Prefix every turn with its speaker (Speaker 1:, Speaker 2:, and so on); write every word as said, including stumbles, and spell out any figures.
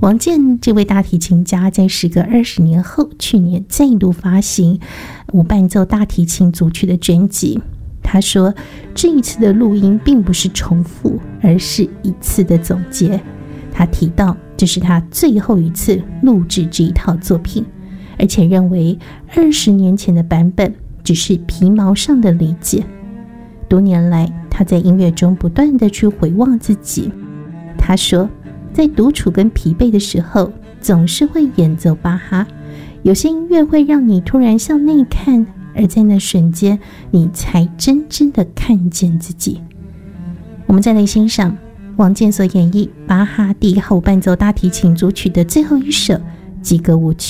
Speaker 1: 王健这位大提琴家在时隔二十年后，去年再度发行无伴奏大提琴组曲的专辑。他说，这一次的录音并不是重复，而是一次的总结。他提到，这是他最后一次录制这一套作品，而且认为二十年前的版本只是皮毛上的理解。多年来，他在音乐中不断地去回望自己。他说，在独处跟疲惫的时候，总是会演奏巴哈。有些音乐会让你突然向内看，而在那瞬间，你才真正的看见自己。我们再来欣赏王健所演绎巴哈第一号伴奏大提琴组曲的最后一首《吉格舞曲》。